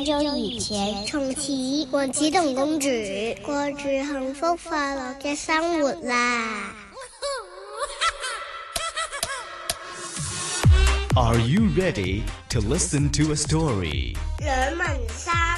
久以前，從此王子同公主過住幸福快樂嘅生活啦。 Are you ready to listen to a story? 兩文三